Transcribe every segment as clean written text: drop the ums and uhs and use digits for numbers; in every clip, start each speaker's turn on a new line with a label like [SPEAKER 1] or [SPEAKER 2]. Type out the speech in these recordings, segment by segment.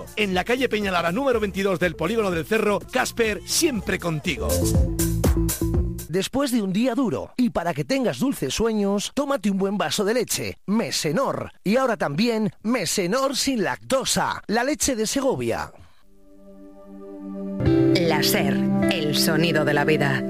[SPEAKER 1] En la calle Peñalara número 22 del Polígono del Cerro, Casper, siempre contigo.
[SPEAKER 2] Después de un día duro y para que tengas dulces sueños, tómate un buen vaso de leche, Mesenor. Y ahora también Mesenor sin lactosa, la leche de Segovia.
[SPEAKER 3] La SER, el sonido de la vida.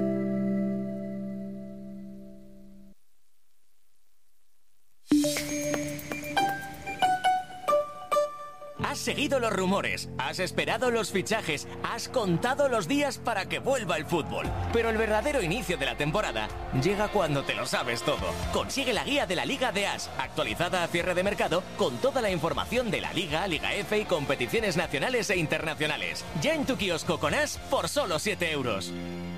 [SPEAKER 4] Has seguido los rumores, has esperado los fichajes, has contado los días para que vuelva el fútbol. Pero el verdadero inicio de la temporada llega cuando te lo sabes todo. Consigue la guía de la Liga de As, actualizada a cierre de mercado, con toda la información de la Liga, Liga F y competiciones nacionales e internacionales. Ya en tu kiosco con As por solo 7 euros.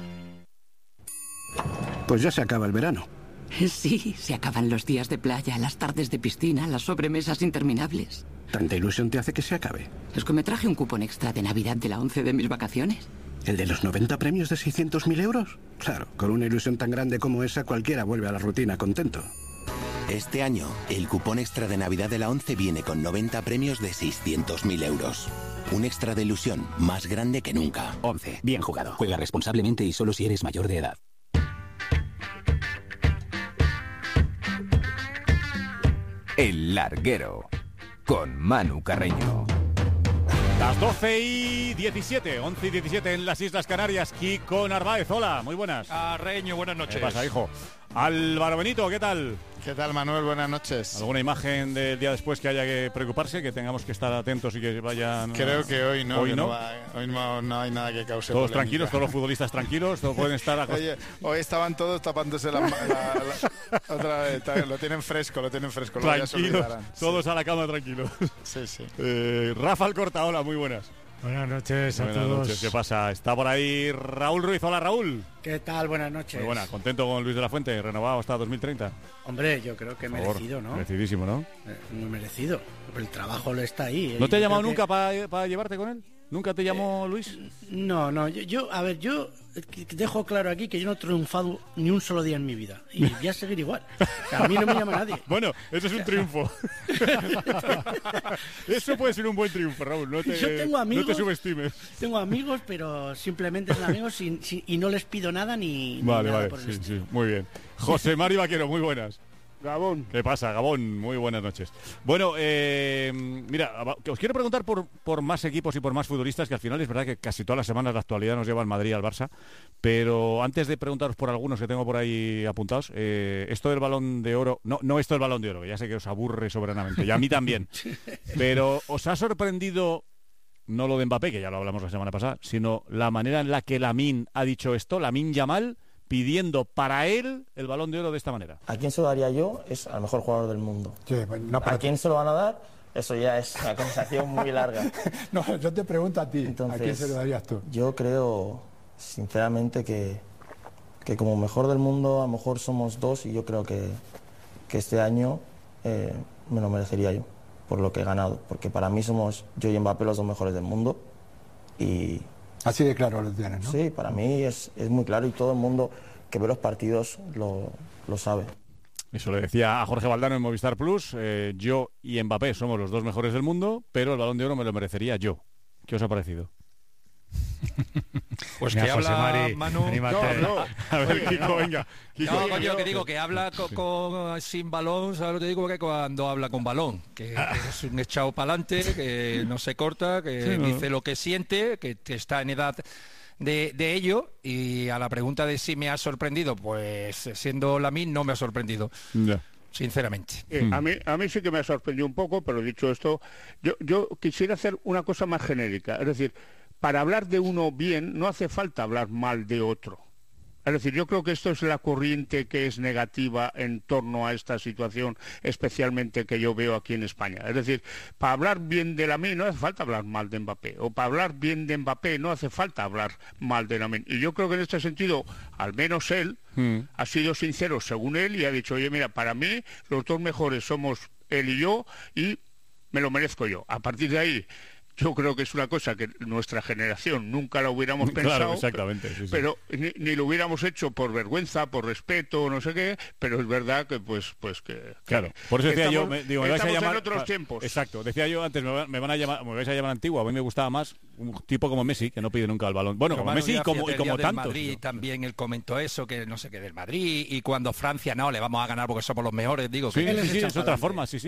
[SPEAKER 5] Pues ya se acaba el verano.
[SPEAKER 6] Sí, se acaban los días de playa, las tardes de piscina, las sobremesas interminables.
[SPEAKER 5] ¿Tanta ilusión te hace que se acabe?
[SPEAKER 6] Es que me traje un cupón extra de Navidad de la 11 de mis vacaciones.
[SPEAKER 5] ¿El de los 90 premios de 600.000 euros? Claro, con una ilusión tan grande como esa, cualquiera vuelve a la rutina contento.
[SPEAKER 7] Este año, el cupón extra de Navidad de la 11 viene con 90 premios de 600.000 euros. Un extra de ilusión más grande que nunca.
[SPEAKER 8] 11. Bien jugado. Juega responsablemente y solo si eres mayor de edad.
[SPEAKER 9] El Larguero, con Manu Carreño.
[SPEAKER 10] Las 12:17, 11:17 en las Islas Canarias. Kiko Narváez, hola, muy buenas.
[SPEAKER 11] Carreño, buenas noches.
[SPEAKER 10] ¿Qué pasa, hijo? Álvaro Benito, ¿qué tal?
[SPEAKER 11] ¿Qué tal, Manuel? Buenas noches.
[SPEAKER 10] ¿Alguna imagen del día después que haya que preocuparse, que tengamos que estar atentos y que vayan...?
[SPEAKER 11] Creo que hoy no.
[SPEAKER 10] Hoy no.
[SPEAKER 11] Hoy no hay nada que cause
[SPEAKER 10] Todos
[SPEAKER 11] polémica.
[SPEAKER 10] tranquilos, todos los futbolistas tranquilos, todos pueden estar...
[SPEAKER 11] Oye, hoy estaban todos tapándose otra vez, lo tienen fresco.
[SPEAKER 10] Tranquilos, todos a la cama tranquilos.
[SPEAKER 11] Sí, sí.
[SPEAKER 10] Rafa Alcorta, hola, muy buenas.
[SPEAKER 12] Buenas noches a
[SPEAKER 10] Buenas
[SPEAKER 12] todos.
[SPEAKER 10] noches, ¿qué pasa? Está por ahí Raúl Ruiz, hola Raúl.
[SPEAKER 12] ¿Qué tal? Buenas noches.
[SPEAKER 10] Muy buena, contento con Luis de la Fuente, renovado hasta 2030.
[SPEAKER 12] Hombre, yo creo que merecido, ¿no?
[SPEAKER 10] Merecidísimo, ¿no?
[SPEAKER 12] Muy merecido. El trabajo le está ahí.
[SPEAKER 10] ¿No te ha llamado nunca para llevarte con él? ¿Nunca te llamó Luis?
[SPEAKER 12] No, yo dejo claro aquí que yo no he triunfado ni un solo día en mi vida y voy a seguir igual. O sea, a mí no me llama nadie.
[SPEAKER 10] Bueno, eso es un triunfo. Eso puede ser un buen triunfo, Raúl.
[SPEAKER 12] Yo tengo amigos,
[SPEAKER 10] no te subestimes.
[SPEAKER 12] Tengo amigos, pero simplemente son amigos y no les pido nada ni
[SPEAKER 10] vale,
[SPEAKER 12] nada por el
[SPEAKER 10] sí,
[SPEAKER 12] estilo.
[SPEAKER 10] sí, muy bien. José Mari Vaquero, muy buenas.
[SPEAKER 13] Gabón.
[SPEAKER 10] ¿Qué pasa, Gabón? Muy buenas noches. Bueno, mira, os quiero preguntar por más equipos y por más futbolistas, que al final es verdad que casi todas las semanas la actualidad nos lleva al Madrid y al Barça, pero antes de preguntaros por algunos que tengo por ahí apuntados, esto del Balón de Oro, no esto del Balón de Oro, que ya sé que os aburre soberanamente, y a mí también, pero ¿os ha sorprendido, no lo de Mbappé, que ya lo hablamos la semana pasada, sino la manera en la que Lamine ha dicho esto, Lamine Yamal, pidiendo para él el Balón de Oro de esta manera?
[SPEAKER 14] ¿A quién se lo daría yo? Es al mejor jugador del mundo.
[SPEAKER 13] Sí, no
[SPEAKER 14] ¿A quién se lo van a dar? Eso ya es una conversación muy larga.
[SPEAKER 13] No, yo te pregunto a ti.
[SPEAKER 14] Entonces,
[SPEAKER 13] ¿a quién se lo darías tú?
[SPEAKER 14] Yo creo, sinceramente, que como mejor del mundo a lo mejor somos dos y yo creo que este año me lo merecería yo por lo que he ganado. Porque para mí somos yo y Mbappé los dos mejores del mundo y...
[SPEAKER 13] Así de claro lo tienes, ¿no?
[SPEAKER 14] Sí, para mí es muy claro y todo el mundo que ve los partidos lo sabe.
[SPEAKER 10] Eso le decía a Jorge Valdano en Movistar Plus, yo y Mbappé somos los dos mejores del mundo, pero el Balón de Oro me lo merecería yo. ¿Qué os ha parecido?
[SPEAKER 15] Pues que habla Mari, Manu...
[SPEAKER 10] No. A ver, Kiko, venga. Kiko,
[SPEAKER 15] no, coño, que digo, que habla sin balón, ¿sabes lo que digo? Que cuando habla con balón, que es un echado para adelante, que no se corta, que dice lo que siente, que está en edad de ello, y a la pregunta de si me ha sorprendido, pues siendo Lamine no me ha sorprendido.
[SPEAKER 10] Ya.
[SPEAKER 15] Sinceramente.
[SPEAKER 13] A mí sí que me ha sorprendido un poco, pero dicho esto, yo quisiera hacer una cosa más genérica, es decir, para hablar de uno bien no hace falta hablar mal de otro. Es decir, yo creo que esto es la corriente que es negativa en torno a esta situación, especialmente que yo veo aquí en España. Es decir, para hablar bien de Lamine no hace falta hablar mal de Mbappé, o para hablar bien de Mbappé no hace falta hablar mal de Lamine. Y yo creo que en este sentido, al menos él, ha sido sincero según él y ha dicho, oye, mira, para mí los dos mejores somos él y yo y me lo merezco yo. A partir de ahí, yo creo que es una cosa que nuestra generación nunca la hubiéramos pensado,
[SPEAKER 10] claro, exactamente, sí.
[SPEAKER 13] Pero ni lo hubiéramos hecho por vergüenza, por respeto, no sé qué, pero es verdad que pues que
[SPEAKER 10] claro, por eso decía
[SPEAKER 13] estamos,
[SPEAKER 10] me vais a llamar
[SPEAKER 13] en otros tiempos.
[SPEAKER 10] Exacto, decía yo antes, me vais a llamar antiguo. A mí me gustaba más un tipo como Messi, que no pide nunca el balón. Bueno, como Messi y como tantos.
[SPEAKER 15] Madrid también él comentó eso, que no sé qué del Madrid, y cuando Francia no, le vamos a ganar porque somos los mejores, digo.
[SPEAKER 10] Sí,
[SPEAKER 15] que
[SPEAKER 10] es otra forma, sí.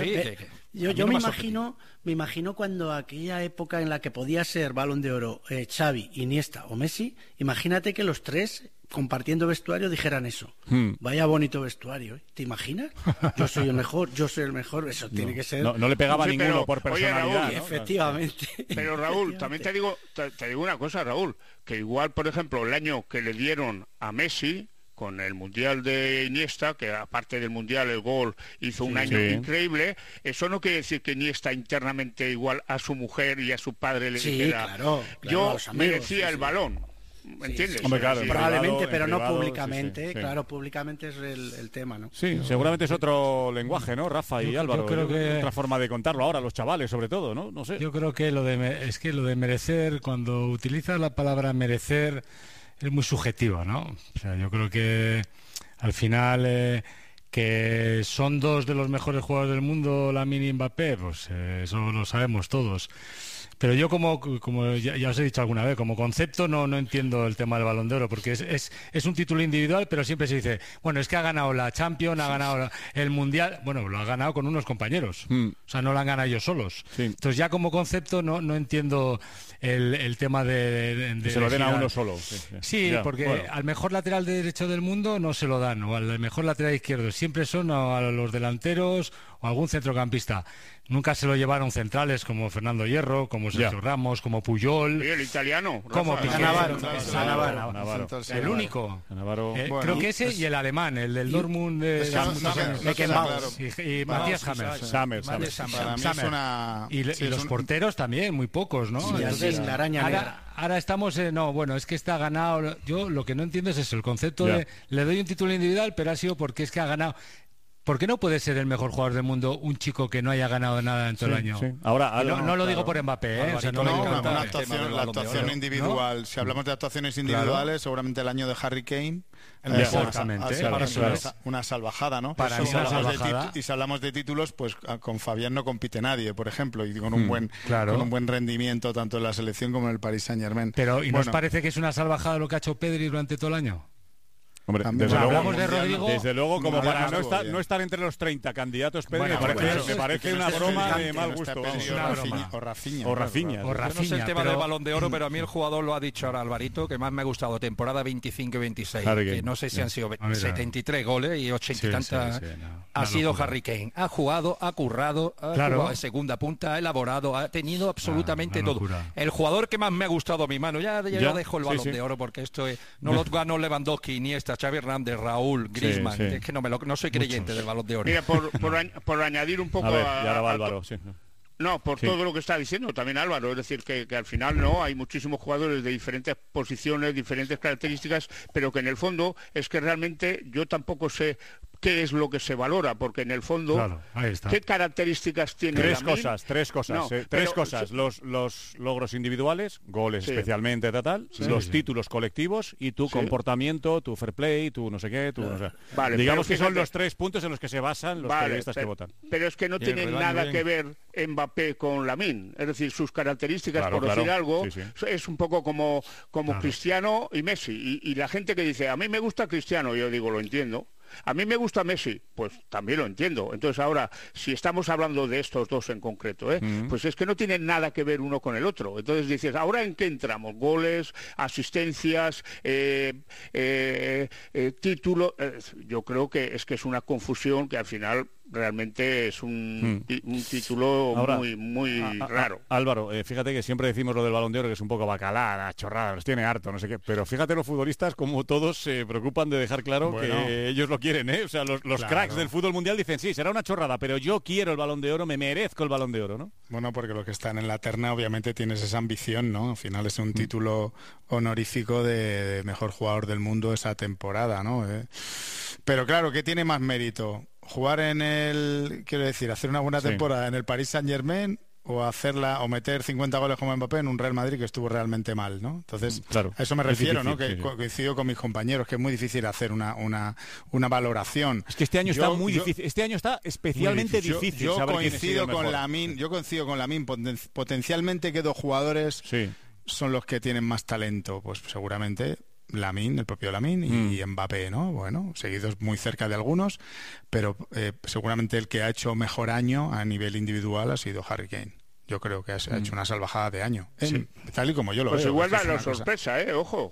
[SPEAKER 12] Yo me imagino cuando aquella época en la que podía ser Balón de Oro Xavi, Iniesta o Messi, imagínate que los tres compartiendo vestuario dijeran eso. Vaya bonito vestuario, ¿eh? ¿Te imaginas? Yo soy el mejor, eso tiene que ser...
[SPEAKER 10] No le pegaba a ninguno por personalidad.
[SPEAKER 13] Oye, Raúl,
[SPEAKER 10] ¿no?
[SPEAKER 12] Efectivamente.
[SPEAKER 13] Pero Raúl, también te digo una cosa, Raúl, que igual, por ejemplo, el año que le dieron a Messi con el Mundial de Iniesta, que aparte del Mundial el gol hizo un año increíble, eso no quiere decir que Iniesta internamente igual a su mujer y a su padre le dijera,
[SPEAKER 12] claro,
[SPEAKER 13] yo merecía el balón. ¿Me entiendes?
[SPEAKER 10] Hombre, claro,
[SPEAKER 12] probablemente, pero no
[SPEAKER 10] privado,
[SPEAKER 12] públicamente.
[SPEAKER 10] sí.
[SPEAKER 12] Claro, públicamente es el tema, ¿no?
[SPEAKER 10] Sí, seguramente es otro lenguaje, ¿no, Rafa y Álvaro?
[SPEAKER 16] Yo creo que
[SPEAKER 10] otra forma de contarlo ahora, los chavales, sobre todo, ¿no? No sé.
[SPEAKER 16] Yo creo que lo de merecer, cuando utilizas la palabra merecer, es muy subjetiva, ¿no? O sea, yo creo que al final que son dos de los mejores jugadores del mundo, Lamine y Mbappé, pues eso lo sabemos todos. Pero yo como ya os he dicho alguna vez, como concepto no entiendo el tema del Balón de Oro, porque es un título individual, pero siempre se dice, bueno, es que ha ganado la Champions, ha ganado el Mundial, bueno, lo ha ganado con unos compañeros, o sea, no lo han ganado ellos solos. Sí. Entonces ya como concepto no entiendo el tema de
[SPEAKER 10] se lo den a uno solo.
[SPEAKER 16] Sí, ya, porque bueno, al mejor lateral derecho del mundo no se lo dan, o al mejor lateral izquierdo, siempre son a los delanteros o algún centrocampista. Nunca se lo llevaron centrales como Fernando Hierro, como Sergio Ramos, como Puyol.
[SPEAKER 13] ¿Y el italiano?
[SPEAKER 16] Como Piqué.
[SPEAKER 12] Navarro.
[SPEAKER 16] El único.
[SPEAKER 10] Bueno,
[SPEAKER 16] creo que ese y el alemán, el del Dortmund y Matías Hammers. Y los porteros también, muy pocos, ¿no?
[SPEAKER 12] Sí, entonces, la araña negra.
[SPEAKER 16] Ahora estamos bueno, es que está ganado. Yo lo que no entiendo es eso, el concepto de le doy un título individual, pero ha sido porque es que ha ganado. ¿Por qué no puede ser el mejor jugador del mundo un chico que no haya ganado nada en todo el año?
[SPEAKER 10] Sí. Ahora,
[SPEAKER 16] no lo digo por Mbappé, ¿eh? O sea,
[SPEAKER 11] la actuación individual. Si hablamos de actuaciones individuales, seguramente el año de Harry Kane.
[SPEAKER 16] Exactamente.
[SPEAKER 11] Una salvajada, ¿no?
[SPEAKER 16] Para mí una salvajada.
[SPEAKER 11] Y si hablamos de títulos, pues con Fabián no compite nadie, por ejemplo, y con un buen rendimiento tanto en la selección como en el Paris Saint-Germain.
[SPEAKER 16] Pero, ¿y nos parece que es una salvajada lo que ha hecho Pedri durante todo el año?
[SPEAKER 10] Hombre, desde luego, como para no estar entre los 30 candidatos, Pedro, me parece una broma de mal gusto.
[SPEAKER 11] O
[SPEAKER 10] Rafinha.
[SPEAKER 15] No sé el tema del Balón de Oro, pero a mí el jugador lo ha dicho ahora Alvarito, que más me ha gustado, temporada 25 y 26, que no sé si han sido 73 goles y 80 y tantas. Ha sido Harry Kane. Ha jugado, ha currado, ha jugado de segunda punta, ha elaborado, ha tenido absolutamente todo. No. El jugador que más me ha gustado a mi mano, ya dejo el Balón de Oro, porque esto no lo ganó Lewandowski, Iniesta, Xavi Hernández, Raúl, Griezmann, es que no soy creyente del Balón de Oro.
[SPEAKER 13] Mira, por añadir un poco todo lo que está diciendo también Álvaro, es decir, que al final hay muchísimos jugadores de diferentes posiciones, diferentes características, pero que en el fondo es que realmente yo tampoco sé qué es lo que se valora, porque en el fondo, ¿qué características tiene
[SPEAKER 10] Tres cosas. Los logros individuales, goles especialmente, los títulos colectivos y tu comportamiento, tu fair play, tu no sé qué,
[SPEAKER 13] Vale,
[SPEAKER 10] digamos que son los 3 puntos en los que se basan los periodistas que votan.
[SPEAKER 13] Pero es que no tiene nada que ver Mbappé con Lamine, es decir, sus características, por decir algo, es un poco como Cristiano y Messi, y la gente que dice, a mí me gusta Cristiano, yo digo, lo entiendo. A mí me gusta Messi, pues también lo entiendo. Entonces ahora, si estamos hablando de estos dos en concreto, pues es que no tienen nada que ver uno con el otro. Entonces dices, ¿ahora en qué entramos? Goles, asistencias, títulos. Yo creo que es una confusión que al final realmente es un título ahora, muy raro.
[SPEAKER 10] Álvaro, fíjate que siempre decimos lo del Balón de Oro, que es un poco bacalá, chorrada, los tiene harto, no sé qué, pero fíjate los futbolistas como todos se preocupan de dejar claro que ellos lo quieren, ¿eh? O sea, los cracks del fútbol mundial dicen, sí, será una chorrada, pero yo quiero el Balón de Oro, me merezco el Balón de Oro, ¿no?
[SPEAKER 11] Bueno, porque los que están en la terna obviamente tienes esa ambición, ¿no? Al final es un título honorífico de mejor jugador del mundo esa temporada, ¿no? Pero claro, ¿qué tiene más mérito? Jugar hacer una buena temporada en el Paris Saint-Germain o meter 50 goles como Mbappé en un Real Madrid que estuvo realmente mal, ¿no? Entonces, a eso me refiero,
[SPEAKER 10] difícil,
[SPEAKER 11] ¿no? Que coincido con mis compañeros, que es muy difícil hacer una valoración.
[SPEAKER 10] Es que este año está muy difícil. Este año está especialmente difícil.
[SPEAKER 11] Yo coincido con Lamine. Potencialmente, ¿qué dos jugadores son los que tienen más talento? Pues seguramente Lamine, el propio Lamine y Mbappé, ¿no? Bueno, seguidos muy cerca de algunos, pero seguramente el que ha hecho mejor año a nivel individual ha sido Harry Kane. Yo creo que ha hecho una salvajada de año, tal y como yo lo veo.
[SPEAKER 13] Pues igual da la sorpresa, ojo.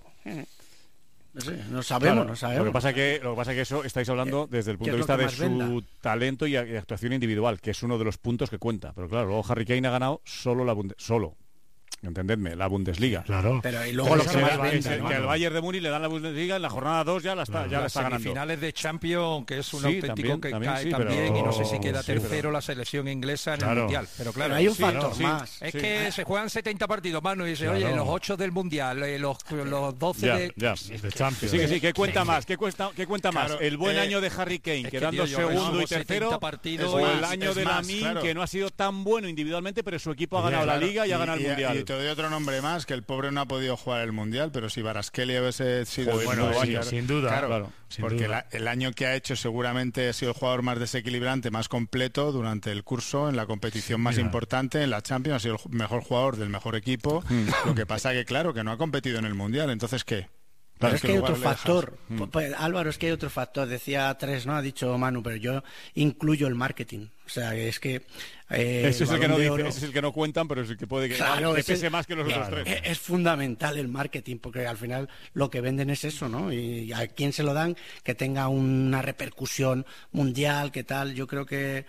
[SPEAKER 12] No sabemos.
[SPEAKER 10] Lo que pasa que eso estáis hablando desde el punto de vista de su talento y actuación individual, que es uno de los puntos que cuenta. Pero claro, luego Harry Kane ha ganado solo entendedme, la Bundesliga.
[SPEAKER 16] Claro.
[SPEAKER 12] Pero y luego lo que más vende,
[SPEAKER 10] que al Bayern de Múnich le dan la Bundesliga en la jornada 2 ya la está ganando.
[SPEAKER 15] Semifinales de Champions, que es un auténtico que cae también, y no sé si queda tercero la selección inglesa en el Mundial. Pero claro,
[SPEAKER 12] hay un factor más.
[SPEAKER 15] Es que se juegan 70 partidos, Manu, y dice, oye, los 8 del Mundial, los 12 de
[SPEAKER 10] Champions. Sí, ¿qué cuenta más? ¿Qué cuenta más? ¿El buen año de Harry Kane, quedando segundo y tercero, o el año de Lamine, que no ha sido tan bueno individualmente, pero su equipo ha ganado la Liga y ha ganado el Mundial?
[SPEAKER 11] Te doy otro nombre más, que el pobre no ha podido jugar el Mundial, pero si Kvaratskhelia hubiese sido
[SPEAKER 16] sin duda,
[SPEAKER 11] porque el año que ha hecho seguramente ha sido el jugador más desequilibrante, más completo durante el curso, en la competición más importante, en la Champions, ha sido el mejor jugador del mejor equipo. Lo que pasa que no ha competido en el Mundial, entonces ¿qué?
[SPEAKER 12] Pero es que hay otro factor, Álvaro, es que hay otro factor, decía 3, ¿no? Ha dicho Manu, pero yo incluyo el marketing. O sea, es que...
[SPEAKER 10] ese es el que no dice, ese es el que no cuentan, pero es el que puede que pese más que los otros 3.
[SPEAKER 12] Es fundamental el marketing, porque al final lo que venden es eso, ¿no? Y a quién se lo dan, que tenga una repercusión mundial, que tal. Yo creo que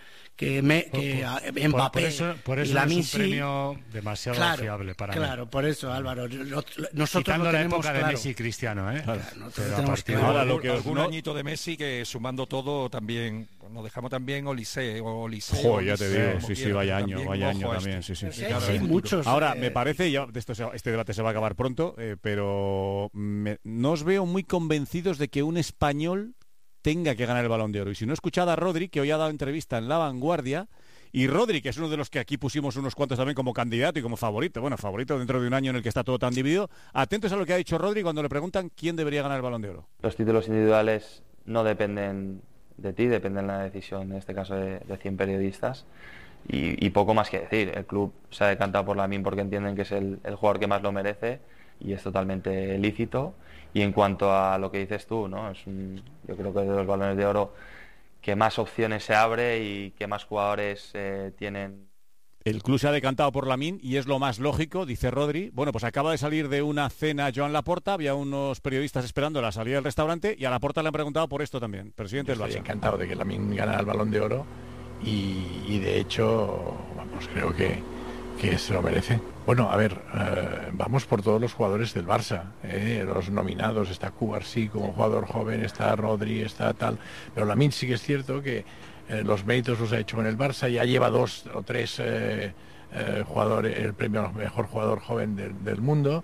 [SPEAKER 12] Mbappé
[SPEAKER 16] por eso
[SPEAKER 12] Lamine,
[SPEAKER 16] es un premio demasiado fiable para mí.
[SPEAKER 12] Claro, por eso, Álvaro. Nosotros
[SPEAKER 16] quitando
[SPEAKER 12] lo
[SPEAKER 16] la
[SPEAKER 12] tenemos
[SPEAKER 16] época
[SPEAKER 12] claro.
[SPEAKER 16] de Messi y Cristiano,
[SPEAKER 10] Ahora
[SPEAKER 15] algún añito de Messi que sumando todo también nos dejamos también Olise.
[SPEAKER 10] Joder, ya te digo, sí, vaya año también, sí. Ahora, me parece, ya este debate se va a acabar pronto, pero no os veo muy convencidos de que un español tenga que ganar el Balón de Oro. Y si no, escuchad a Rodri, que hoy ha dado entrevista en La Vanguardia, y Rodri, que es uno de los que aquí pusimos unos cuantos también como candidato y como favorito, favorito dentro de un año en el que está todo tan dividido. Atentos a lo que ha dicho Rodri cuando le preguntan quién debería ganar el Balón de Oro.
[SPEAKER 14] Los títulos individuales no dependen de ti, dependen de la decisión, en este caso de 100 periodistas, y poco más que decir. El club se ha decantado por Lamine porque entienden que es el jugador que más lo merece, y es totalmente lícito. Y en cuanto a lo que dices tú, ¿no? Yo creo que de los Balones de Oro que más opciones se abre y que más jugadores tienen.
[SPEAKER 10] El club se ha decantado por Lamine y es lo más lógico, dice Rodri. Bueno, pues acaba de salir de una cena Joan Laporta, había unos periodistas esperando la salida del restaurante y a Laporta le han preguntado por esto también, presidente del Barça.
[SPEAKER 17] Estoy encantado de que Lamine ganara el Balón de Oro y de hecho, creo que se lo merece. Bueno, a ver, vamos por todos los jugadores del Barça, los nominados, está Cubarsí como jugador joven, está Rodri, está tal, pero Lamine sí que es cierto que los méritos los ha hecho en el Barça, ya lleva 2 o 3 jugadores, el premio al mejor jugador joven del mundo,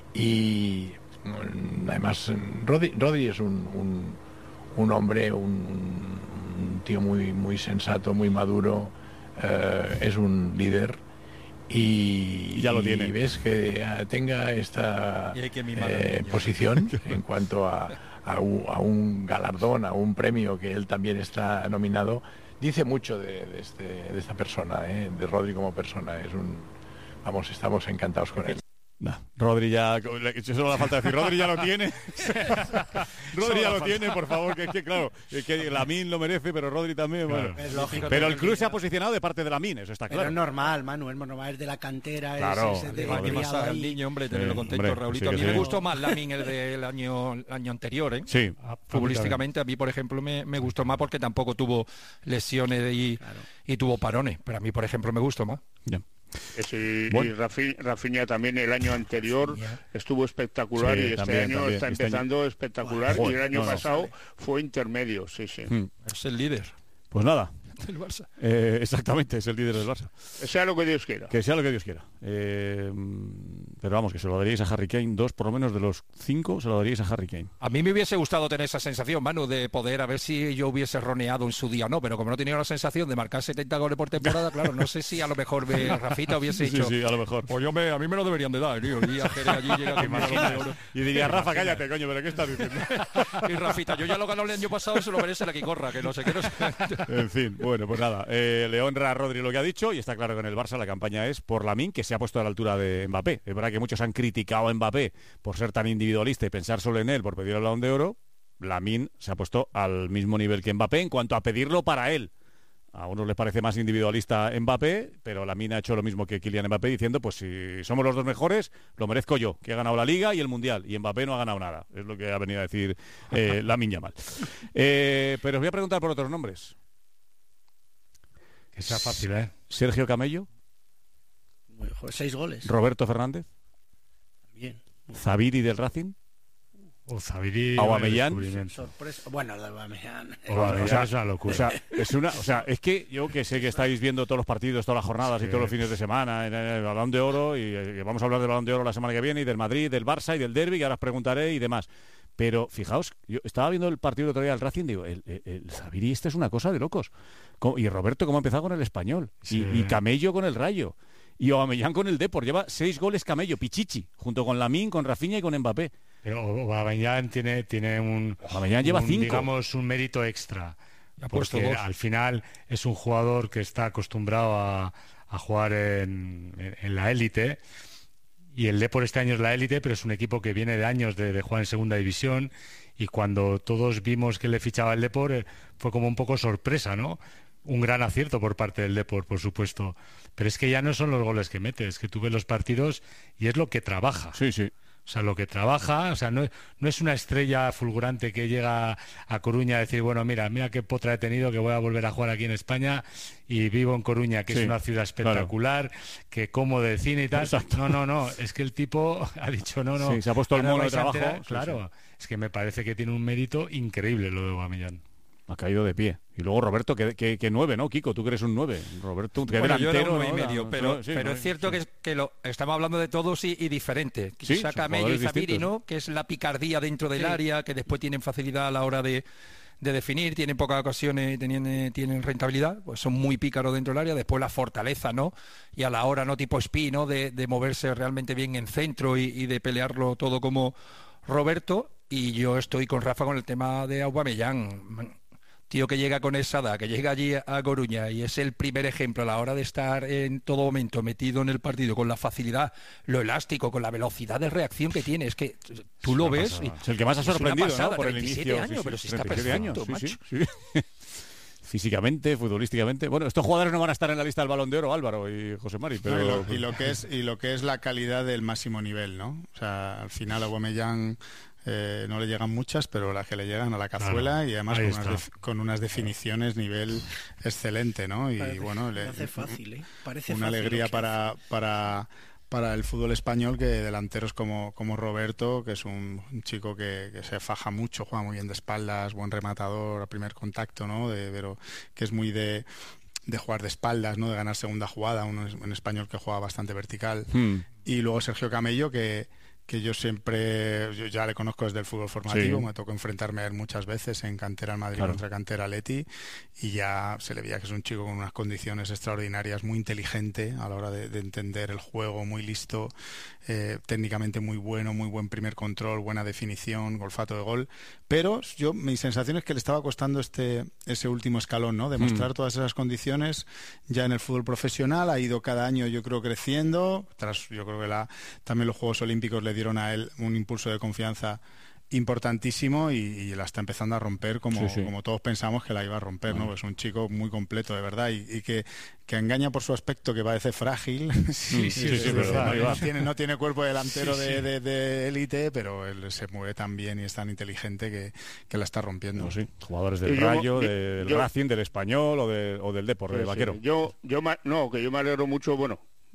[SPEAKER 17] y además Rodri es un hombre, un tío muy sensato, muy maduro, es un líder. Y
[SPEAKER 10] ya lo tiene.
[SPEAKER 17] Y ves que tenga esta posición en cuanto a un galardón, a un premio que él también está nominado, dice mucho de esta persona, de Rodri como persona. Estamos encantados con él.
[SPEAKER 10] Rodri ya, solo la falta decir, Rodri ya lo tiene. Rodri ya lo tiene, por favor, que es que claro, que Lamine lo merece, pero Rodri también, bueno.
[SPEAKER 12] Es lógico,
[SPEAKER 10] pero el club se ha posicionado de parte de Lamine, eso está claro.
[SPEAKER 12] Pero es normal, Manu, es normal, es de la cantera,
[SPEAKER 10] claro,
[SPEAKER 12] es de
[SPEAKER 15] al niño, hombre, tenerlo contento, Raulito. A mí me gustó más Lamine el del año anterior, ¿eh?
[SPEAKER 10] Sí.
[SPEAKER 15] Futbolísticamente, a mí, por ejemplo, me gustó más porque tampoco tuvo lesiones y tuvo parones, pero a mí, por ejemplo, me gustó más.
[SPEAKER 10] Ya.
[SPEAKER 13] Y Rafinha también el año anterior estuvo espectacular, y este año está empezando espectacular, y el año pasado fue intermedio, sí.
[SPEAKER 15] Es el líder.
[SPEAKER 10] Pues nada.
[SPEAKER 15] Del Barça.
[SPEAKER 10] Exactamente, es el líder del Barça.
[SPEAKER 13] Que sea lo que Dios quiera.
[SPEAKER 10] Que sea lo que Dios quiera. pero vamos, que se lo daríais a Harry Kane, 2 por lo menos de los 5 se lo daríais a Harry Kane.
[SPEAKER 15] A mí me hubiese gustado tener esa sensación, Manu, de poder, a ver si yo hubiese roneado en su día o no, pero como no tenía la sensación de marcar 70 goles por temporada, claro, no sé si a lo mejor Rafita hubiese dicho...
[SPEAKER 10] Sí, a lo mejor.
[SPEAKER 15] Pues a mí me lo deberían de dar, tío. Y allí llega con Balón de Oro.
[SPEAKER 10] Y diría, Rafa, cállate, coño, pero ¿qué estás diciendo?
[SPEAKER 15] Y Rafita, yo ya lo ganó el año pasado, se lo merece la que corra, que no sé qué. No sé.
[SPEAKER 10] En fin, bueno, pues nada, le honra a Rodri lo que ha dicho y está claro que en el Barça la campaña es por Lamine, que se ha puesto a la altura de Mbappé. Es verdad que muchos han criticado a Mbappé por ser tan individualista y pensar solo en él por pedir el Balón de Oro. Lamine se ha puesto al mismo nivel que Mbappé en cuanto a pedirlo para él. A unos les parece más individualista Mbappé, pero Lamine ha hecho lo mismo que Kylian Mbappé diciendo, pues si somos los dos mejores, lo merezco yo, que he ganado la Liga y el Mundial, y Mbappé no ha ganado nada. Es lo que ha venido a decir Lamine Yamal. Pero os voy a preguntar por otros nombres.
[SPEAKER 16] Que sea fácil, ¿eh?
[SPEAKER 10] Sergio Camello.
[SPEAKER 12] 6 goles.
[SPEAKER 10] Roberto Fernández.
[SPEAKER 12] Bien.
[SPEAKER 10] Zabiri del Racing.
[SPEAKER 16] Zabiri.
[SPEAKER 10] Aubameyang.
[SPEAKER 12] Sorpresa. Bueno, el de Aubameyang.
[SPEAKER 16] Es una locura.
[SPEAKER 10] Es que yo que sé que estáis viendo todos los partidos, todas las jornadas y todos los fines de semana en el Balón de Oro, y vamos a hablar del Balón de Oro la semana que viene, y del Madrid, del Barça y del Derbi, que ahora os preguntaré y demás. Pero fijaos, yo estaba viendo el partido de otro día del Racing, digo, el Zabiri es una cosa de locos. Y Roberto, cómo ha empezado con el Español. Sí. Y Camello con el Rayo. Y Aubameyang con el Depor. Lleva 6 goles Camello, Pichichi, junto con Lamine, con Rafinha y con Mbappé.
[SPEAKER 16] Pero Aubameyang tiene
[SPEAKER 10] Aubameyang lleva 5.
[SPEAKER 16] Digamos, un mérito extra. Porque al final es un jugador que está acostumbrado a jugar en la élite. Y el Depor este año es la élite, pero es un equipo que viene de años de jugar en segunda división. Y cuando todos vimos que le fichaba el Depor, fue como un poco sorpresa, ¿no? Un gran acierto por parte del Depor, por supuesto. Pero es que ya no son los goles que mete, es que tú ves los partidos y es lo que trabaja.
[SPEAKER 10] Sí.
[SPEAKER 16] O sea, lo que trabaja, o sea, no es una estrella fulgurante que llega a Coruña a decir, bueno, mira qué potra he tenido, que voy a volver a jugar aquí en España y vivo en Coruña, que es una ciudad espectacular, que como de cine y tal. Exacto. No, es que el tipo ha dicho no.
[SPEAKER 10] Sí, se ha puesto el mono de trabajo.
[SPEAKER 16] Claro, es que me parece que tiene un mérito increíble lo de Aubameyang.
[SPEAKER 10] Ha caído de pie. Y luego Roberto, que 9, ¿no, Kiko? Tú que eres un 9. Roberto, que delantero.
[SPEAKER 15] Yo era un 9 y medio, pero es cierto que lo estamos hablando de todos y diferente. Quizá Camello y Zabiri, ¿no? Que es la picardía dentro del área, que después tienen facilidad a la hora de definir, tienen pocas ocasiones, tienen rentabilidad, pues son muy pícaros dentro del área. Después la fortaleza, ¿no? Y a la hora, ¿no? Tipo Espí, ¿no? De moverse realmente bien en centro y de pelearlo todo como Roberto. Y yo estoy con Rafa con el tema de Aubameyang. Tío que llega con esa edad, que llega allí a Coruña y es el primer ejemplo a la hora de estar en todo momento metido en el partido, con la facilidad, lo elástico, con la velocidad de reacción que tiene. Es que tú lo ves.
[SPEAKER 10] Es el que más ha sorprendido, ¿no? Por el inicio.
[SPEAKER 15] Años, pero si está perfecto, macho.
[SPEAKER 10] Sí. Físicamente, futbolísticamente. Bueno, estos jugadores no van a estar en la lista del Balón de Oro, Álvaro y José Mari, pero...
[SPEAKER 11] Y lo que es la calidad del máximo nivel, ¿no? O sea, al final Aubameyang... no le llegan muchas, pero las que le llegan a la cazuela, y además con unas definiciones nivel excelente, ¿no? Y bueno,
[SPEAKER 12] parece fácil, parece
[SPEAKER 11] una
[SPEAKER 12] fácil
[SPEAKER 11] alegría para el fútbol español, que delanteros como Roberto, que es un chico que se faja mucho, juega muy bien de espaldas, buen rematador a primer contacto, ¿no? Pero que es muy de jugar de espaldas, ¿no? De ganar segunda jugada, uno en español que juega bastante vertical. Y luego Sergio Camello, que yo ya le conozco desde el fútbol formativo, me tocó enfrentarme a él muchas veces en cantera en Madrid contra cantera Leti, y ya se le veía que es un chico con unas condiciones extraordinarias, muy inteligente a la hora de entender el juego, muy listo, técnicamente muy bueno, muy buen primer control, buena definición, olfato de gol, pero mi sensación es que le estaba costando ese último escalón, ¿no? Demostrar todas esas condiciones ya en el fútbol profesional. Ha ido cada año, yo creo, creciendo. Yo creo que también los Juegos Olímpicos le dieron a él un impulso de confianza importantísimo, y la está empezando a romper como todos pensamos que la iba a romper, ¿no? Es un chico muy completo, de verdad, y que engaña por su aspecto, que parece frágil. No tiene cuerpo delantero de élite, pero él se mueve tan bien y es tan inteligente que la está rompiendo.
[SPEAKER 10] Jugadores del Rayo, del Racing, del Español o del Depor, de Vaquero.
[SPEAKER 13] Que yo me alegro mucho, bueno,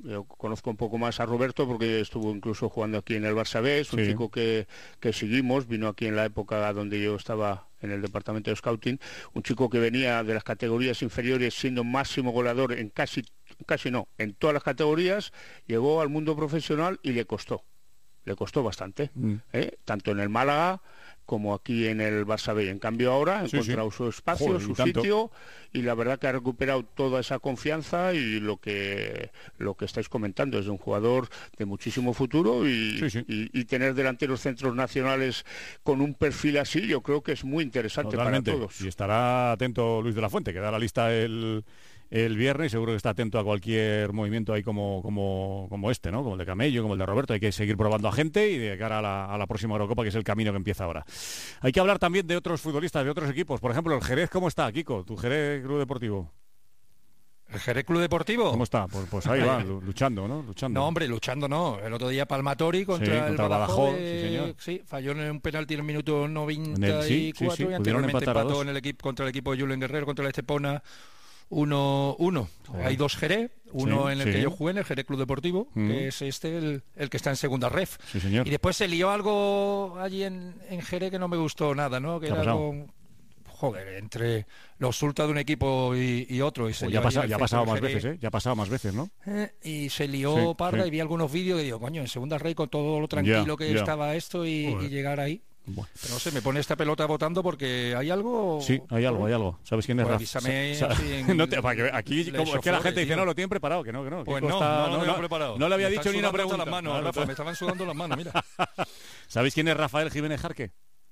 [SPEAKER 13] Yo conozco un poco más a Roberto porque estuvo incluso jugando aquí en el Barça B, es un chico que seguimos, vino aquí en la época donde yo estaba en el departamento de scouting, un chico que venía de las categorías inferiores siendo máximo goleador en en todas las categorías, llegó al mundo profesional y le costó bastante, tanto en el Málaga como aquí en el Barça B. En cambio ahora ha encontrado su espacio, su sitio, y la verdad que ha recuperado toda esa confianza y lo que estáis comentando, es un jugador de muchísimo futuro y tener delanteros centros nacionales con un perfil así, yo creo que es muy interesante. Totalmente. Para todos.
[SPEAKER 10] Y estará atento Luis de la Fuente, que da la lista el viernes, seguro que está atento a cualquier movimiento ahí como este, ¿no? Como el de Camello, como el de Roberto. Hay que seguir probando a gente y de cara a la próxima Eurocopa, que es el camino que empieza ahora. Hay que hablar también de otros futbolistas, de otros equipos. Por ejemplo, el Jerez, ¿cómo está, Kiko? Tu Jerez Club Deportivo.
[SPEAKER 15] ¿El Jerez Club Deportivo?
[SPEAKER 10] ¿Cómo está? Pues ahí va, luchando, ¿no?
[SPEAKER 15] No, hombre, luchando no. El otro día Palmatori contra el Badajoz.
[SPEAKER 10] Sí,
[SPEAKER 15] falló en un penalti en el minuto 94 y anteriormente empató contra el equipo de Julen Guerrero, contra el Estepona. 1-1. Hay dos Jerez, uno en el que yo jugué, en el Jerez Club Deportivo, que es el que está en segunda ref.
[SPEAKER 10] Sí, señor.
[SPEAKER 15] Y después se lió algo allí en Jerez que no me gustó nada, ¿no? Que era entre los sultas de un equipo y otro. Y
[SPEAKER 10] ya ha pasado más veces, ¿eh? Ya ha pasado más veces, ¿no?
[SPEAKER 15] Y se lió parda y vi algunos vídeos que digo, coño, en segunda ref con todo lo tranquilo que estaba esto y llegar ahí. Bueno. Pero no sé, me pone esta pelota votando porque hay algo.
[SPEAKER 10] Sí, hay algo. ¿Sabes quién es Rafa?
[SPEAKER 15] Avísame.
[SPEAKER 10] Aquí, como es que la gente dice, no, lo tienen preparado, que no.
[SPEAKER 15] Pues no lo preparado.
[SPEAKER 10] No le había dicho ni una pregunta.
[SPEAKER 15] Las manos, Rafa, me estaban sudando las manos, mira.
[SPEAKER 10] ¿Sabéis quién es Rafael Jiménez Jarque?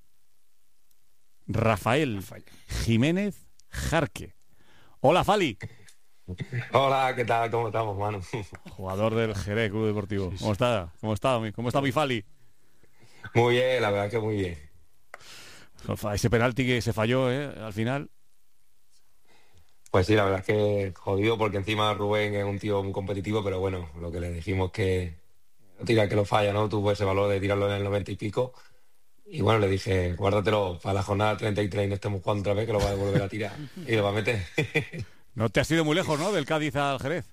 [SPEAKER 10] Rafael Jiménez Jarque. Hola, Fali.
[SPEAKER 18] Hola, ¿qué tal? ¿Cómo estamos, mano?
[SPEAKER 10] Jugador del Jerez Club Deportivo. ¿Cómo está mi Fali?
[SPEAKER 18] Muy bien, la verdad que muy bien.
[SPEAKER 10] Ese penalti que se falló, al final.
[SPEAKER 18] Pues sí, la verdad es que jodido, porque encima Rubén es un tío muy competitivo, pero bueno, lo que le dijimos que no tira que lo falla, ¿no? Tuvo ese valor de tirarlo en el 90 y pico. Y bueno, le dije, guárdatelo para la jornada 33 y no estemos jugando otra vez, que lo va a volver a tirar. Y lo va a meter.
[SPEAKER 10] No te has ido muy lejos, ¿no? Del Cádiz al Jerez.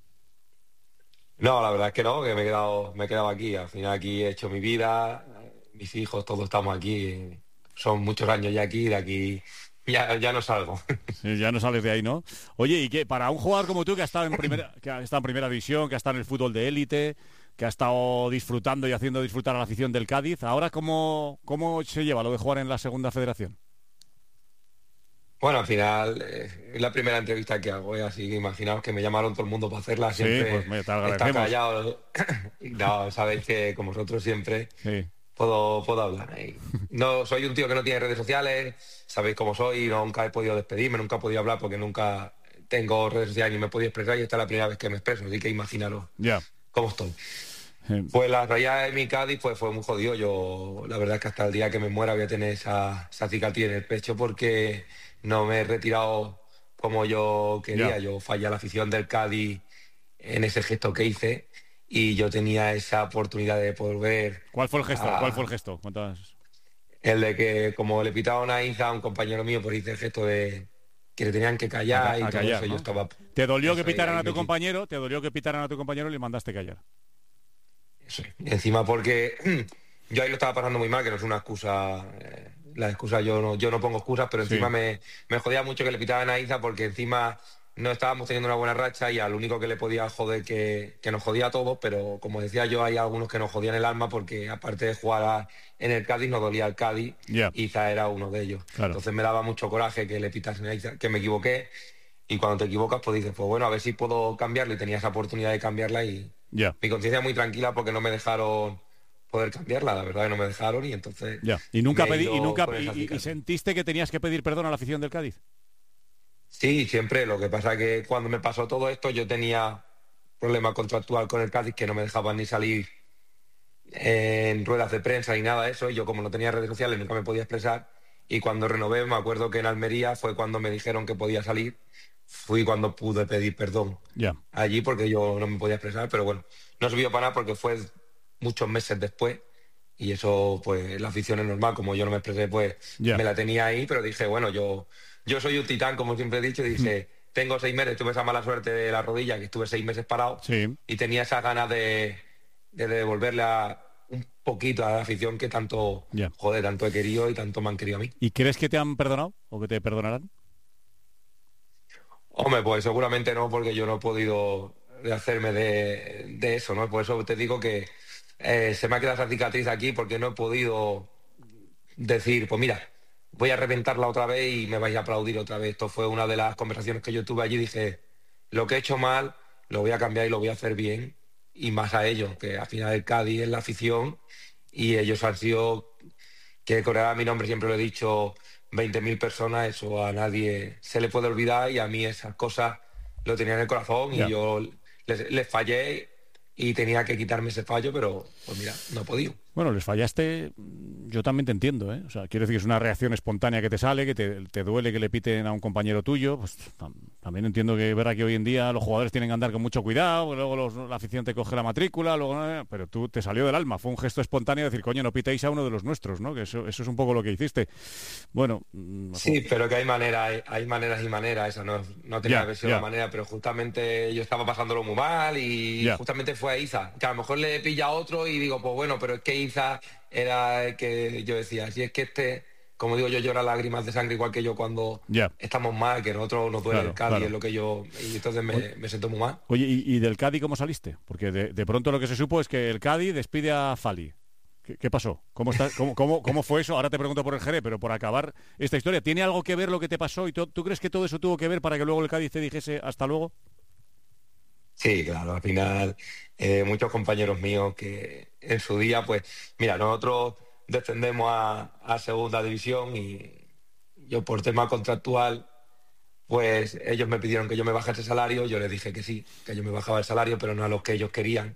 [SPEAKER 18] No, la verdad es que no, que me he quedado aquí. Al final aquí he hecho mi vida, mis hijos, todos estamos aquí. Son muchos años ya aquí, de aquí ya no salgo.
[SPEAKER 10] Sí, ya no sales de ahí, ¿no? Oye, y que para un jugador como tú que ha estado en primera división, que ha estado en el fútbol de élite, que ha estado disfrutando y haciendo disfrutar a la afición del Cádiz, ahora ¿cómo se lleva lo de jugar en la segunda federación?
[SPEAKER 18] Bueno, al final es la primera entrevista que hago, así que imaginaos que me llamaron todo el mundo para hacerla, siempre está callado. No, sabéis que con vosotros siempre puedo hablar. No, soy un tío que no tiene redes sociales, sabéis cómo soy, nunca he podido despedirme, nunca he podido hablar porque nunca tengo redes sociales ni me he podido expresar, y esta es la primera vez que me expreso, así que imaginaros cómo estoy. Pues la realidad de mi Cádiz fue muy jodido. Yo la verdad es que hasta el día que me muera voy a tener esa cicatriz en el pecho porque no me he retirado como yo quería. Yo fallé a la afición del Cádiz en ese gesto que hice y yo tenía esa oportunidad de poder ver.
[SPEAKER 10] ¿Cuál fue el gesto? ¿Cuántas?
[SPEAKER 18] El de que como le pitaba una Iza a un compañero mío, pues hice el gesto de que le tenían que callar y todo eso, ¿no? Yo estaba...
[SPEAKER 10] ¿Te dolió que pitaran a tu compañero? ¿Te dolió que pitaran a tu compañero y le mandaste callar?
[SPEAKER 18] Sí. Encima porque yo ahí lo estaba pasando muy mal, que no es una excusa. La excusa, yo no pongo excusas, pero encima me jodía mucho que le pitaban a Iza porque encima no estábamos teniendo una buena racha y al único que le podía joder que nos jodía a todos, pero como decía yo, hay algunos que nos jodían el alma porque aparte de jugar en el Cádiz nos dolía el Cádiz, Iza era uno de ellos. Claro. Entonces me daba mucho coraje que le pitasen a Iza, que me equivoqué, y cuando te equivocas pues dices, pues bueno, a ver si puedo cambiarla, y tenía esa oportunidad de cambiarla y mi conciencia muy tranquila porque no me dejaron poder cambiarla, la verdad que no me dejaron, y entonces
[SPEAKER 10] y sentiste que tenías que pedir perdón a la afición del Cádiz.
[SPEAKER 18] Sí, siempre. Lo que pasa es que cuando me pasó todo esto yo tenía problema contractual con el Cádiz, que no me dejaban ni salir en ruedas de prensa ni nada de eso, y yo como no tenía redes sociales nunca me podía expresar, y cuando renové me acuerdo que en Almería fue cuando me dijeron que podía salir, fui cuando pude pedir perdón allí porque yo no me podía expresar, pero bueno, no sirvió para nada porque fue muchos meses después, y eso pues la afición es normal, como yo no me expresé pues me la tenía ahí, pero dije, bueno, yo soy un titán, como siempre he dicho, y dije, tengo 6 meses, tuve esa mala suerte de la rodilla, que estuve 6 meses parado, y tenía esas ganas de devolverle un poquito a la afición que tanto, tanto he querido y tanto me han querido a mí.
[SPEAKER 10] ¿Y crees que te han perdonado o que te perdonarán?
[SPEAKER 18] Hombre, pues seguramente no, porque yo no he podido hacerme de eso, ¿no? Por eso te digo que se me ha quedado esa cicatriz aquí, porque no he podido decir, pues mira, voy a reventarla otra vez y me vais a aplaudir otra vez. Esto fue una de las conversaciones que yo tuve allí. Dije, lo que he hecho mal lo voy a cambiar y lo voy a hacer bien, y más a ellos, que al final el Cádiz es la afición, y ellos han sido, que corear mi nombre siempre lo he dicho, 20.000 personas, eso a nadie se le puede olvidar, y a mí esas cosas lo tenía en el corazón, y yo les fallé y tenía que quitarme ese fallo, pero pues mira, no he podido.
[SPEAKER 10] Bueno, les fallaste, yo también te entiendo, ¿eh? O sea, quiero decir que es una reacción espontánea que te sale, que te duele que le piten a un compañero tuyo. Pues también entiendo que es verdad que hoy en día los jugadores tienen que andar con mucho cuidado, luego la afición te coge la matrícula, pero tú te salió del alma, fue un gesto espontáneo de decir, coño, no pitéis a uno de los nuestros, ¿no? Que eso es un poco lo que hiciste. Bueno.
[SPEAKER 18] Sí, pero que hay maneras y maneras, esa no tenía que haber sido la manera, pero justamente yo estaba pasándolo muy mal y justamente fue a Iza, que a lo mejor le pilla a otro y digo, pues bueno, pero es que Iza era el que yo decía, si es que como digo yo, llora lágrimas de sangre igual que yo cuando estamos mal, que nosotros nos duele el Cádiz, es lo que yo, y entonces me siento muy mal.
[SPEAKER 10] Oye, ¿y del Cádiz cómo saliste? Porque de pronto lo que se supo es que el Cádiz despide a Fali. ¿Qué pasó? ¿Cómo fue eso? Ahora te pregunto por el Jerez, pero por acabar esta historia, ¿tiene algo que ver lo que te pasó? ¿Y tú crees que todo eso tuvo que ver para que luego el Cádiz te dijese hasta luego?
[SPEAKER 18] Sí, claro, al final muchos compañeros míos que en su día, pues, mira, nosotros descendemos a segunda división y yo por tema contractual, pues ellos me pidieron que yo me bajase el salario, yo les dije que sí, que yo me bajaba el salario, pero no a lo que ellos querían,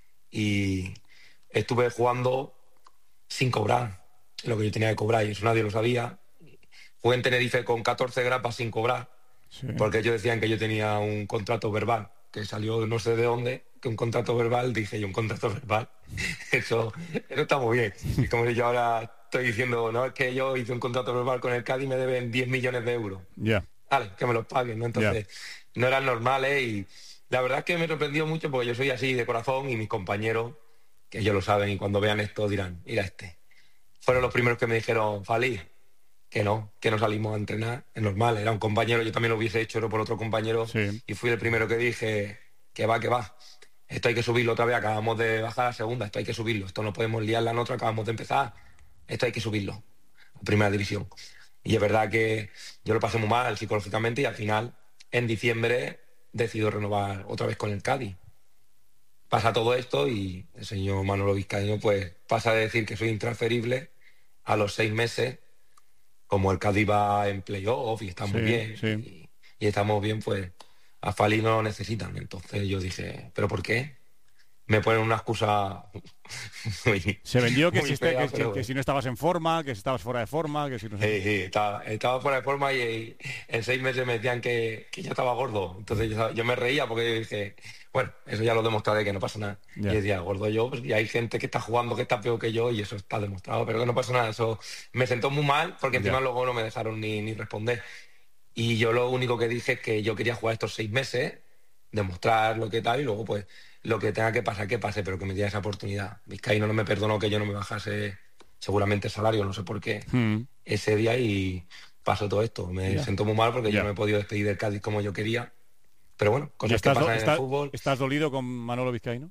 [SPEAKER 18] y estuve jugando sin cobrar lo que yo tenía que cobrar, y eso nadie lo sabía. Jugué en Tenerife con 14 grapas sin cobrar, porque ellos decían que yo tenía un contrato verbal que salió no sé de dónde, que un contrato verbal, dije yo, un contrato verbal, eso está muy bien. Y como yo ahora estoy diciendo, no, es que yo hice un contrato verbal con el Cádiz y me deben 10 millones de euros. Vale, que me los paguen, ¿no? Entonces, no eran normales, y la verdad es que me sorprendió mucho porque yo soy así de corazón, y mis compañeros, que ellos lo saben, y cuando vean esto dirán, mira fueron los primeros que me dijeron, Fali, que no salimos a entrenar, es normal, era un compañero, yo también lo hubiese hecho, pero por otro compañero, y fui el primero que dije, que va, esto hay que subirlo otra vez, acabamos de bajar a segunda, esto hay que subirlo, esto no podemos liarla en otra, acabamos de empezar, esto hay que subirlo a primera división. Y es verdad que yo lo pasé muy mal psicológicamente, y al final, en diciembre, decido renovar otra vez con el Cádiz. Pasa todo esto y el señor Manolo Vizcaíno pues pasa de decir que soy intransferible a los 6 meses, como el Cádiz va en playoff y está muy bien, y estamos bien, pues a Fali no lo necesitan. Entonces yo dije, ¿pero por qué? Me ponen una excusa muy,
[SPEAKER 10] se vendió que,
[SPEAKER 18] fea,
[SPEAKER 10] que si no estabas en forma, que si estabas fuera de forma, que si no sé.
[SPEAKER 18] Sí, estaba fuera de forma, y en 6 meses me decían que yo estaba gordo. Entonces yo me reía porque dije, bueno, eso ya lo demostraré, que no pasa nada. Y decía, gordo yo, pues, y hay gente que está jugando que está peor que yo, y eso está demostrado, pero que no pasa nada. Eso me sentó muy mal, porque encima luego no me dejaron ni responder. Y yo lo único que dije es que yo quería jugar estos 6 meses, demostrar lo que tal, y luego pues lo que tenga que pasar, que pase, pero que me diera esa oportunidad. Vizcaíno no me perdonó que yo no me bajase seguramente el salario, no sé por qué, ese día, y pasó todo esto. Me siento muy mal porque yo no me he podido despedir del Cádiz como yo quería. Pero bueno, cosas que pasan en el fútbol.
[SPEAKER 10] ¿Estás dolido con Manolo Vizcaíno?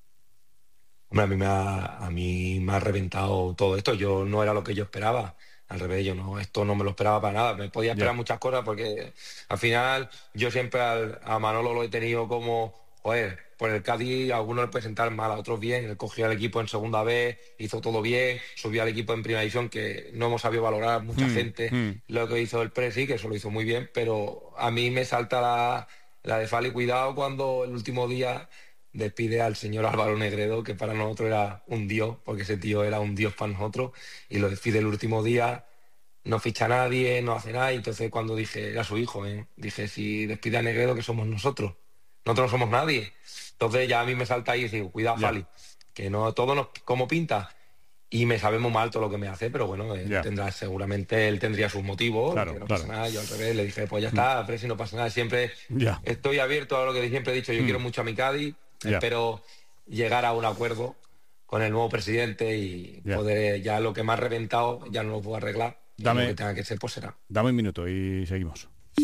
[SPEAKER 18] Hombre, a mí me ha reventado todo esto. Yo no era lo que yo esperaba. Al revés, esto no me lo esperaba para nada. Me podía esperar muchas cosas, porque al final yo siempre a Manolo lo he tenido como, joder, por el Cádiz a algunos le puede sentar mal, a otros bien. Él cogió al equipo en segunda vez, hizo todo bien, subió al equipo en primera división, que no hemos sabido valorar mucha gente lo que hizo el Presi, que eso lo hizo muy bien, pero a mí me salta la de Fali, cuidado cuando el último día despide al señor Álvaro Negredo, que para nosotros era un dios, porque ese tío era un dios para nosotros, y lo despide el último día, no ficha a nadie, no hace nada. Y entonces cuando dije, era su hijo, dije, si despide a Negredo, que somos nosotros no somos nadie. Entonces ya a mí me salta ahí y digo, cuidado, Fali, que no todo como pinta. y me sabe muy mal todo lo que me hace, pero bueno, seguramente él tendría sus motivos, que no pasa nada. Yo al revés le dije, pues ya está, Presi, no pasa nada, siempre estoy abierto a lo que siempre he dicho, yo quiero mucho a mi Cádiz, espero llegar a un acuerdo con el nuevo presidente y poder, ya lo que me ha reventado ya no lo puedo arreglar, lo que tenga que ser pues será.
[SPEAKER 10] Dame un minuto y seguimos.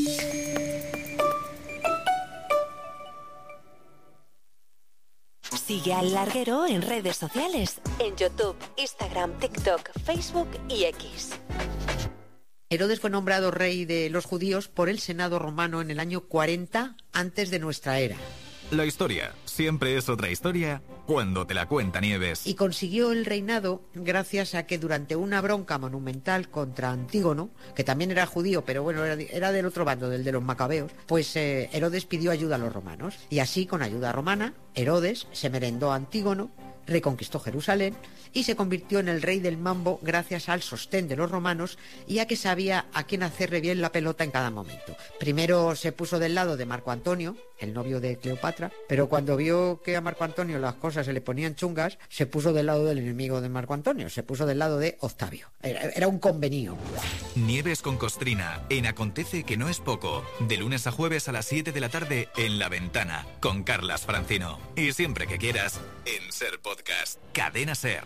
[SPEAKER 19] Sigue al Larguero en redes sociales, en YouTube, Instagram, TikTok, Facebook y X.
[SPEAKER 20] Herodes fue nombrado rey de los judíos por el Senado romano en el año 40 antes de nuestra era.
[SPEAKER 21] La historia siempre es otra historia cuando te la cuenta Nieves.
[SPEAKER 20] Y consiguió el reinado gracias a que durante una bronca monumental contra Antígono, que también era judío, pero bueno, era del otro bando, del de los macabeos, pues Herodes pidió ayuda a los romanos. Y así, con ayuda romana, Herodes se merendó a Antígono, reconquistó Jerusalén y se convirtió en el rey del mambo gracias al sostén de los romanos y a que sabía a quién hacerle bien la pelota en cada momento. Primero se puso del lado de Marco Antonio, el novio de Cleopatra, pero cuando vio que a Marco Antonio las cosas se le ponían chungas, se puso del lado del enemigo de Marco Antonio, se puso del lado de Octavio. Era un convenio.
[SPEAKER 21] Nieves con Costrina, en Acontece que no es poco, de lunes a jueves a las 7 de la tarde en La Ventana, con Carlas Francino. Y siempre que quieras, en Ser Podcast, Cadena Ser.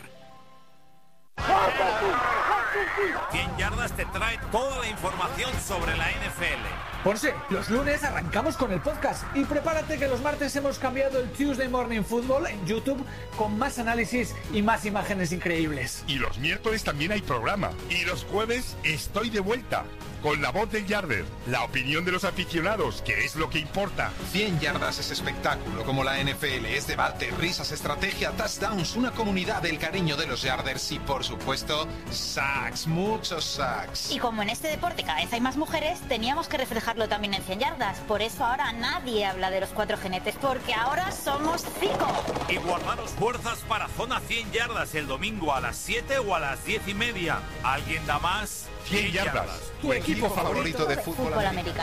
[SPEAKER 22] 100 Yardas te trae toda la información sobre la NFL.
[SPEAKER 23] Ponce, los lunes arrancamos con el podcast y prepárate que los martes hemos cambiado el Tuesday Morning Football en YouTube con más análisis y más imágenes increíbles.
[SPEAKER 24] Y los miércoles también hay programa. Y los jueves estoy de vuelta con la voz del Yarder, la opinión de los aficionados, que es lo que importa.
[SPEAKER 25] 100 Yardas es espectáculo como la NFL, es debate, risas, estrategia, touchdowns, una comunidad del cariño de los Yarders y por supuesto sacks, muchos sacks.
[SPEAKER 26] Y como en este deporte cada vez hay más mujeres, teníamos que reflejarlo también en 100 Yardas. Por eso ahora nadie habla de los 4 jinetes, porque ahora somos 5.
[SPEAKER 22] Y guardaros fuerzas para Zona 100 Yardas el domingo a las 7 o a las 10:30. ¿Alguien da más?
[SPEAKER 24] 100 Yardas.
[SPEAKER 25] Tu equipo favorito de fútbol
[SPEAKER 26] americano.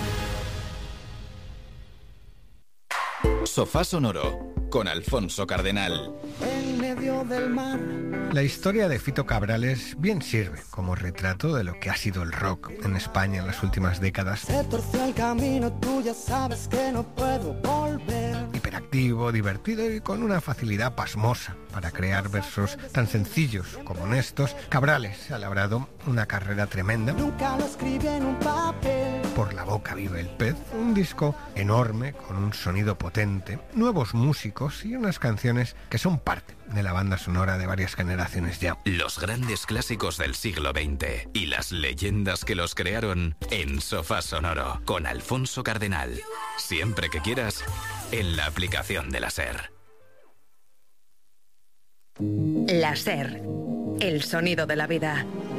[SPEAKER 21] Sofá Sonoro con Alfonso Cardenal.
[SPEAKER 27] En medio del mar. La historia de Fito Cabrales bien sirve como retrato de lo que ha sido el rock en España en las últimas décadas. Se torció el camino, tú ya sabes que no puedo volver. Hiperactivo, divertido y con una facilidad pasmosa para crear versos tan sencillos como honestos, Cabrales ha labrado una carrera tremenda. Nunca lo escribí en un papel. Por la boca vive el pez, un disco enorme con un sonido potente, nuevos músicos y unas canciones que son parte de la banda sonora de varias generaciones ya.
[SPEAKER 21] Los grandes clásicos del siglo XX y las leyendas que los crearon en Sofá Sonoro con Alfonso Cardenal. Siempre que quieras, en la aplicación de la SER.
[SPEAKER 3] La SER, el sonido de la vida.